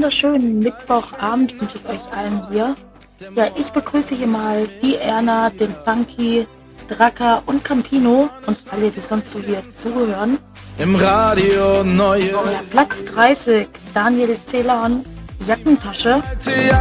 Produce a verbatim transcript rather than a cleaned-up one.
wunderschönen Mittwochabend wünsche ich euch allen hier. Ja, ich begrüße hier mal die Erna, den Funky, Dracker und Campino und alle, die sonst so hier zuhören. Im Radio neue. Ja, Platz dreißig, Daniel Celan, Jackentasche.